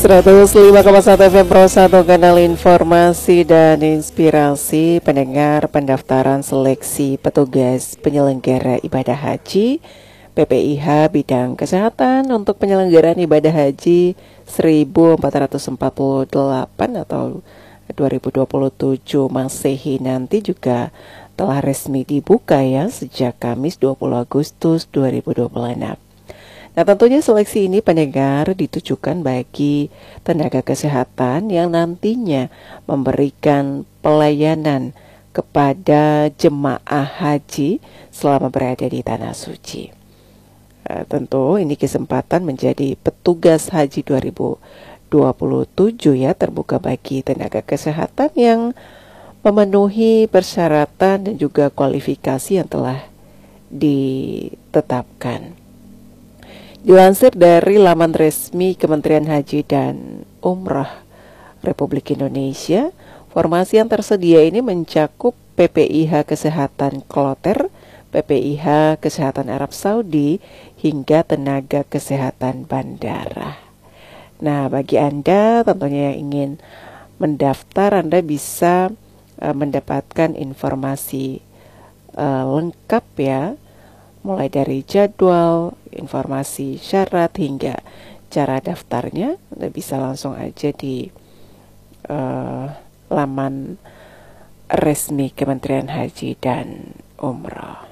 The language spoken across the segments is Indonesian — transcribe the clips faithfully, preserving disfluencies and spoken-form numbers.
seratus lima koma satu F M Pro satu, kanal informasi dan inspirasi. Pendengar, pendaftaran seleksi petugas penyelenggara ibadah haji P P I H bidang kesehatan untuk penyelenggaraan ibadah haji seribu empat ratus empat puluh delapan atau dua ribu dua puluh tujuh Masehi nanti juga telah resmi dibuka ya sejak Kamis dua puluh Agustus dua ribu dua puluh enam. Nah, tentunya seleksi ini pendengar ditujukan bagi tenaga kesehatan yang nantinya memberikan pelayanan kepada jemaah haji selama berada di Tanah Suci. Uh, tentu ini kesempatan menjadi petugas haji dua ribu dua puluh tujuh ya, terbuka bagi tenaga kesehatan yang memenuhi persyaratan dan juga kualifikasi yang telah ditetapkan. Dilansir dari laman resmi Kementerian Haji dan Umrah Republik Indonesia, formasi yang tersedia ini mencakup P P I H Kesehatan Kloter, P P I H Kesehatan Arab Saudi, hingga tenaga kesehatan bandara. Nah, bagi Anda tentunya yang ingin mendaftar, Anda bisa uh, mendapatkan informasi uh, lengkap ya, mulai dari jadwal, informasi syarat, hingga cara daftarnya. Anda bisa langsung aja di uh, laman resmi Kementerian Haji dan Umrah.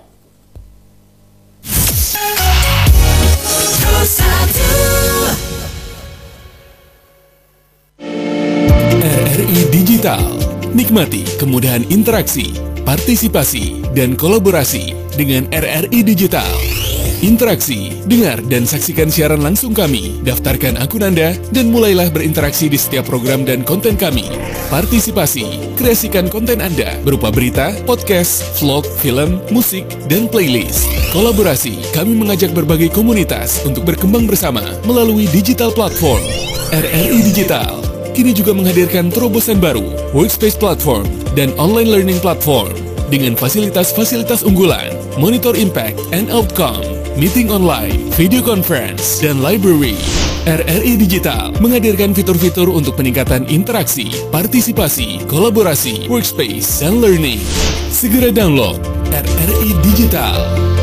R R I Digital, nikmati kemudahan interaksi, partisipasi, dan kolaborasi dengan R R I Digital. Interaksi, dengar dan saksikan siaran langsung kami, daftarkan akun Anda, dan mulailah berinteraksi di setiap program dan konten kami. Partisipasi, kreasikan konten Anda berupa berita, podcast, vlog, film, musik, dan playlist. Kolaborasi, kami mengajak berbagai komunitas untuk berkembang bersama melalui digital platform. R R I Digital kini juga menghadirkan terobosan baru, workspace platform, dan online learning platform dengan fasilitas-fasilitas unggulan, monitor impact and outcome, meeting online, video conference, dan library. R R I Digital menghadirkan fitur-fitur untuk peningkatan interaksi, partisipasi, kolaborasi, workspace, dan learning. Segera download R R I Digital.